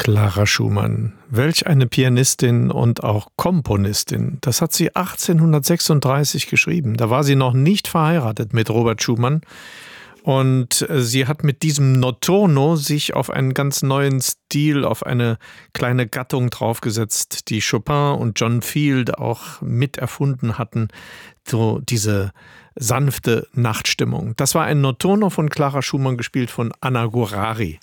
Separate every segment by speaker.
Speaker 1: Clara Schumann, welch eine Pianistin und auch Komponistin. Das hat sie 1836 geschrieben. Da war sie noch nicht verheiratet mit Robert Schumann. Und sie hat mit diesem Notturno sich auf einen ganz neuen Stil, auf eine kleine Gattung draufgesetzt, die Chopin und John Field auch mit erfunden hatten. So diese sanfte Nachtstimmung. Das war ein Notturno von Clara Schumann, gespielt von Anna Gorari.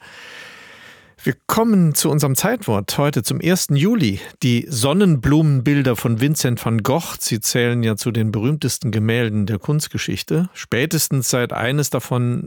Speaker 1: Wir kommen zu unserem Zeitwort heute zum 1. Juli. Die Sonnenblumenbilder von Vincent van Gogh, sie zählen ja zu den berühmtesten Gemälden der Kunstgeschichte. Spätestens seit eines davon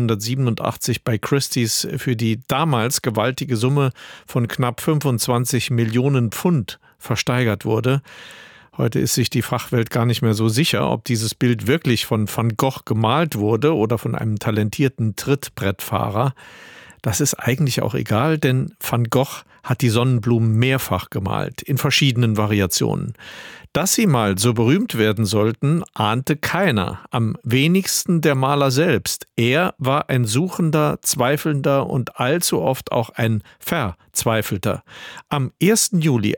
Speaker 1: 1987 bei Christie's für die damals gewaltige Summe von knapp 25 Millionen Pfund versteigert wurde. Heute ist sich die Fachwelt gar nicht mehr so sicher, ob dieses Bild wirklich von Van Gogh gemalt wurde oder von einem talentierten Trittbrettfahrer. Das ist eigentlich auch egal, denn Van Gogh hat die Sonnenblumen mehrfach gemalt, in verschiedenen Variationen. Dass sie mal so berühmt werden sollten, ahnte keiner, am wenigsten der Maler selbst. Er war ein Suchender, Zweifelnder und allzu oft auch ein Verzweifelter. Am 1. Juli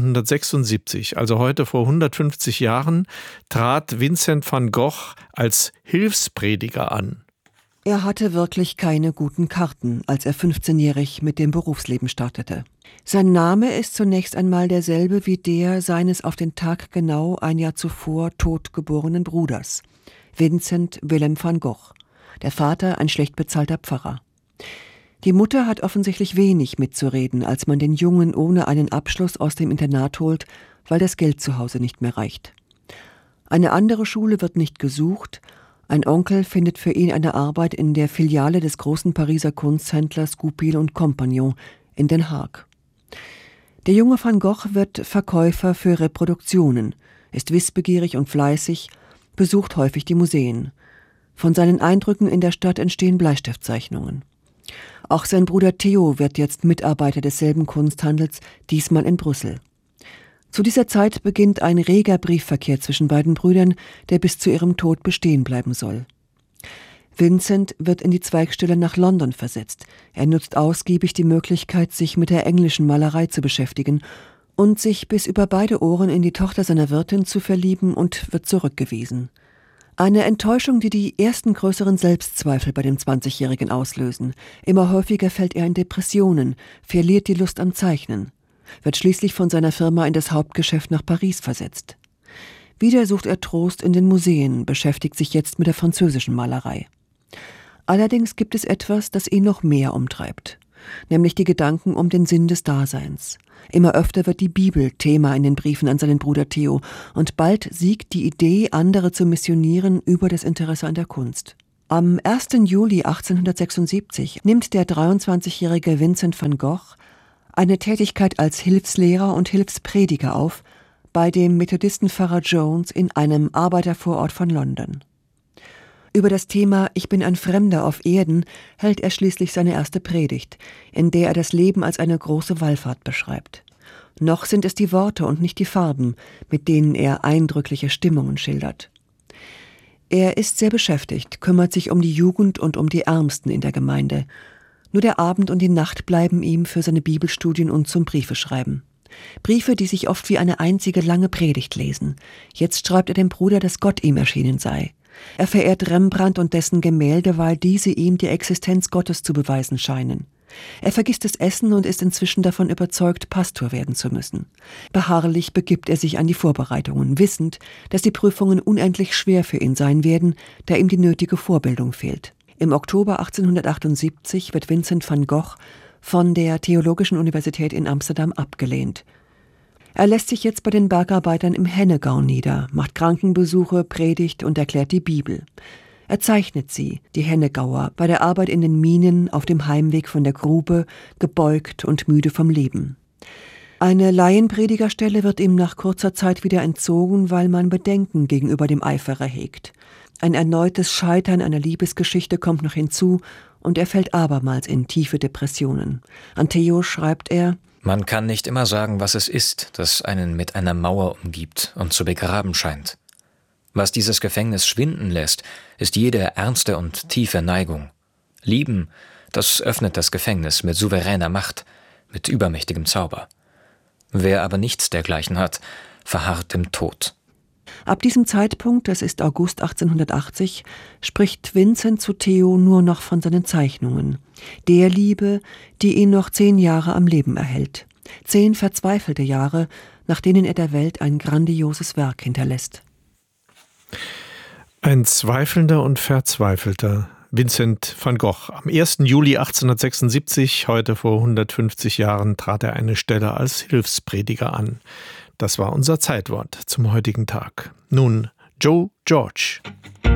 Speaker 1: 1876, also heute vor 150 Jahren, trat Vincent van Gogh als Hilfsprediger an.
Speaker 2: Er hatte wirklich keine guten Karten, als er 15-jährig mit dem Berufsleben startete. Sein Name ist zunächst einmal derselbe wie der seines auf den Tag genau ein Jahr zuvor totgeborenen Bruders, Vincent Willem van Gogh, der Vater ein schlecht bezahlter Pfarrer. Die Mutter hat offensichtlich wenig mitzureden, als man den Jungen ohne einen Abschluss aus dem Internat holt, weil das Geld zu Hause nicht mehr reicht. Eine andere Schule wird nicht gesucht. Ein Onkel findet für ihn eine Arbeit in der Filiale des großen Pariser Kunsthändlers Goupil und Compagnon in Den Haag. Der junge Van Gogh wird Verkäufer für Reproduktionen, ist wissbegierig und fleißig, besucht häufig die Museen. Von seinen Eindrücken in der Stadt entstehen Bleistiftzeichnungen. Auch sein Bruder Theo wird jetzt Mitarbeiter desselben Kunsthandels, diesmal in Brüssel. Zu dieser Zeit beginnt ein reger Briefverkehr zwischen beiden Brüdern, der bis zu ihrem Tod bestehen bleiben soll. Vincent wird in die Zweigstelle nach London versetzt. Er nutzt ausgiebig die Möglichkeit, sich mit der englischen Malerei zu beschäftigen und sich bis über beide Ohren in die Tochter seiner Wirtin zu verlieben, und wird zurückgewiesen. Eine Enttäuschung, die die ersten größeren Selbstzweifel bei dem 20-Jährigen auslösen. Immer häufiger fällt er in Depressionen, verliert die Lust am Zeichnen, wird schließlich von seiner Firma in das Hauptgeschäft nach Paris versetzt. Wieder sucht er Trost in den Museen, beschäftigt sich jetzt mit der französischen Malerei. Allerdings gibt es etwas, das ihn noch mehr umtreibt, nämlich die Gedanken um den Sinn des Daseins. Immer öfter wird die Bibel Thema in den Briefen an seinen Bruder Theo, und bald siegt die Idee, andere zu missionieren, über das Interesse an der Kunst. Am 1. Juli 1876 nimmt der 23-jährige Vincent van Gogh eine Tätigkeit als Hilfslehrer und Hilfsprediger auf bei dem Methodistenpfarrer Jones in einem Arbeitervorort von London. Über das Thema »Ich bin ein Fremder auf Erden« hält er schließlich seine erste Predigt, in der er das Leben als eine große Wallfahrt beschreibt. Noch sind es die Worte und nicht die Farben, mit denen er eindrückliche Stimmungen schildert. Er ist sehr beschäftigt, kümmert sich um die Jugend und um die Ärmsten in der Gemeinde. Nur der Abend und die Nacht bleiben ihm für seine Bibelstudien und zum Briefeschreiben. Briefe, die sich oft wie eine einzige lange Predigt lesen. Jetzt schreibt er dem Bruder, dass Gott ihm erschienen sei. Er verehrt Rembrandt und dessen Gemälde, weil diese ihm die Existenz Gottes zu beweisen scheinen. Er vergisst das Essen und ist inzwischen davon überzeugt, Pastor werden zu müssen. Beharrlich begibt er sich an die Vorbereitungen, wissend, dass die Prüfungen unendlich schwer für ihn sein werden, da ihm die nötige Vorbildung fehlt. Im Oktober 1878 wird Vincent van Gogh von der Theologischen Universität in Amsterdam abgelehnt. Er lässt sich jetzt bei den Bergarbeitern im Hennegau nieder, macht Krankenbesuche, predigt und erklärt die Bibel. Er zeichnet sie, die Hennegauer, bei der Arbeit in den Minen, auf dem Heimweg von der Grube, gebeugt und müde vom Leben. Eine Laienpredigerstelle wird ihm nach kurzer Zeit wieder entzogen, weil man Bedenken gegenüber dem Eiferer hegt. Ein erneutes Scheitern einer Liebesgeschichte kommt noch hinzu und er fällt abermals in tiefe Depressionen. An Theo schreibt er:
Speaker 3: Man kann nicht immer sagen, was es ist, das einen mit einer Mauer umgibt und zu begraben scheint. Was dieses Gefängnis schwinden lässt, ist jede ernste und tiefe Neigung. Lieben, das öffnet das Gefängnis mit souveräner Macht. mit übermächtigem Zauber. Wer aber nichts dergleichen hat, verharrt im Tod.
Speaker 2: Ab diesem Zeitpunkt, das ist August 1880, spricht Vincent zu Theo nur noch von seinen Zeichnungen, der Liebe, die ihn noch 10 Jahre am Leben erhält. 10 verzweifelte Jahre, nach denen er der Welt ein grandioses Werk hinterlässt.
Speaker 1: Ein zweifelnder und verzweifelter Vincent van Gogh. Am 1. Juli 1876, heute vor 150 Jahren, trat er eine Stelle als Hilfsprediger an. Das war unser Zeitwort zum heutigen Tag. Nun Joe George.